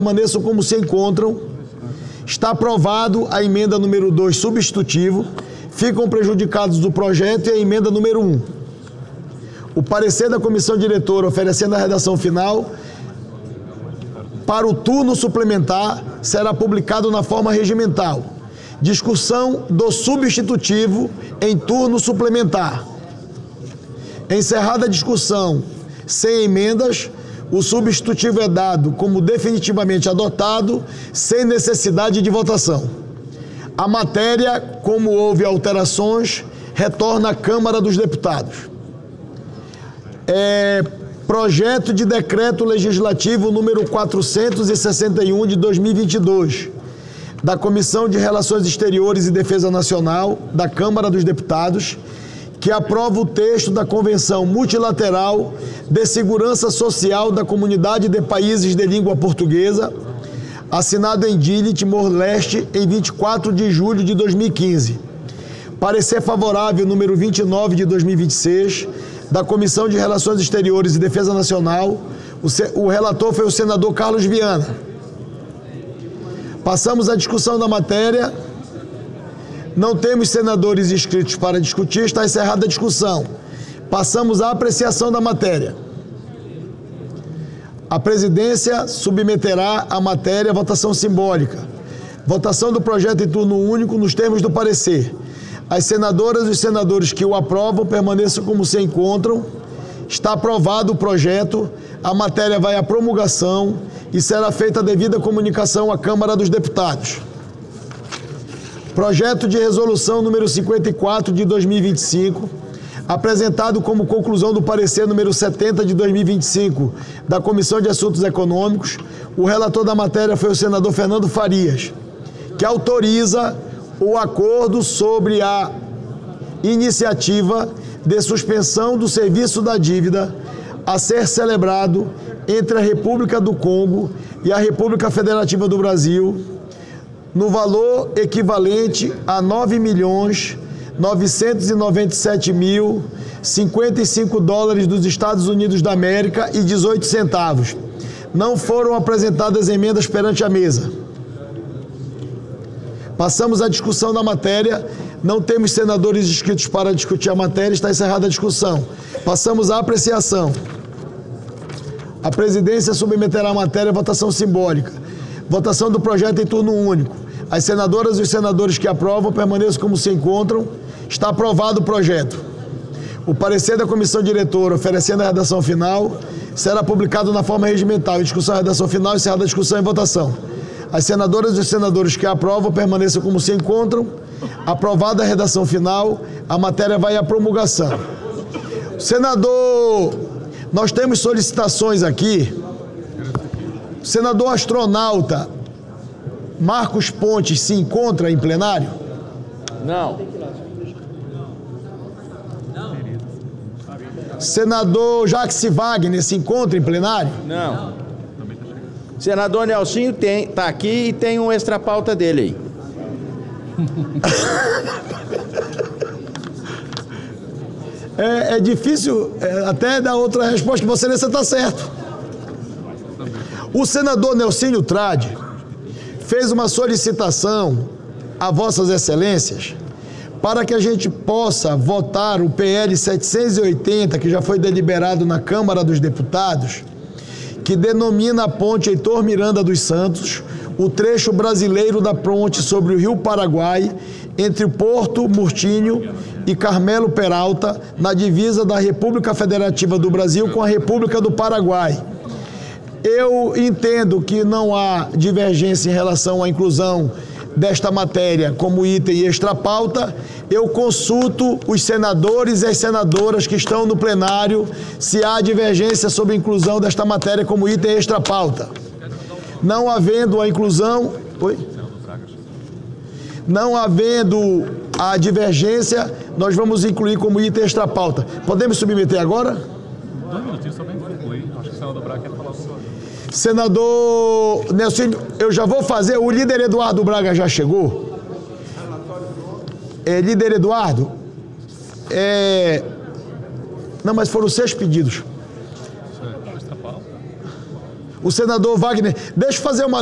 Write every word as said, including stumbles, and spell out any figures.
permaneçam como se encontram. Está aprovado a emenda número dois, substitutivo. Ficam prejudicados do projeto e a emenda número um. O parecer da comissão diretora oferecendo a redação final para o turno suplementar será publicado na forma regimental. Discussão do substitutivo em turno suplementar. Encerrada a discussão sem emendas, o substitutivo é dado como definitivamente adotado, sem necessidade de votação. A matéria, como houve alterações, retorna à Câmara dos Deputados. É, projeto de decreto legislativo número quatrocentos e sessenta e um de dois mil e vinte e dois, da Comissão de Relações Exteriores e Defesa Nacional da Câmara dos Deputados, que aprova o texto da Convenção Multilateral de Segurança Social da Comunidade de Países de Língua Portuguesa, assinado em Dili, Timor-Leste, em vinte e quatro de julho de dois mil e quinze. Parecer favorável número vinte e nove de dois mil e vinte e seis, da Comissão de Relações Exteriores e Defesa Nacional. O, se, o relator foi o senador Carlos Viana. Passamos à discussão da matéria. Não temos senadores inscritos para discutir, está encerrada a discussão. Passamos à apreciação da matéria. A presidência submeterá a matéria à votação simbólica. Votação do projeto em turno único nos termos do parecer. As senadoras e os senadores que o aprovam permaneçam como se encontram. Está aprovado o projeto, a matéria vai à promulgação e será feita a devida comunicação à Câmara dos Deputados. Projeto de resolução número cinquenta e quatro de dois mil e vinte e cinco, apresentado como conclusão do parecer número setenta de dois mil e vinte e cinco da Comissão de Assuntos Econômicos. O relator da matéria foi o senador Fernando Farias, que autoriza o acordo sobre a iniciativa de suspensão do serviço da dívida a ser celebrado entre a República do Congo e a República Federativa do Brasil, no valor equivalente a nove milhões novecentos e noventa e sete mil cinquenta e cinco dólares dos Estados Unidos da América e dezoito centavos. Não foram apresentadas emendas perante a mesa. Passamos à discussão da matéria. Não temos senadores inscritos para discutir a matéria. Está encerrada a discussão. Passamos à apreciação. A presidência submeterá a matéria à votação simbólica. Votação do projeto em turno único. As senadoras e os senadores que aprovam permaneçam como se encontram. Está aprovado o projeto. O parecer da comissão diretora oferecendo a redação final será publicado na forma regimental. Em discussão, a redação final, encerrada a discussão e votação. As senadoras e os senadores que aprovam permaneçam como se encontram. Aprovada a redação final, a matéria vai à promulgação. Senador, nós temos solicitações aqui. O senador astronauta Marcos Pontes se encontra em plenário? Não. Senador Jacques Wagner se encontra em plenário? Não. Senador Nelsinho tem, tá aqui e tem um extra pauta dele aí. É, é difícil é, até dar outra resposta que você nessa está certo. O senador Nelsinho Trade fez uma solicitação a vossas excelências para que a gente possa votar o P L setecentos e oitenta, que já foi deliberado na Câmara dos Deputados, que denomina a ponte Heitor Miranda dos Santos, o trecho brasileiro da ponte sobre o Rio Paraguai, entre o Porto Murtinho e Carmelo Peralta, na divisa da República Federativa do Brasil com a República do Paraguai. Eu entendo que não há divergência em relação à inclusão desta matéria como item extra pauta. Eu consulto os senadores e as senadoras que estão no plenário se há divergência sobre a inclusão desta matéria como item extra pauta. Não havendo a inclusão... Oi? Não havendo a divergência, nós vamos incluir como item extra pauta. Podemos submeter agora? Dois minutinhos só para concluir. Acho que o senador Braga quer falar alguma coisa. Senador Nelson, eu já vou fazer. O líder Eduardo Braga já chegou? É, líder Eduardo? É... Não, mas foram seis pedidos. o senador Wagner. Deixa eu fazer uma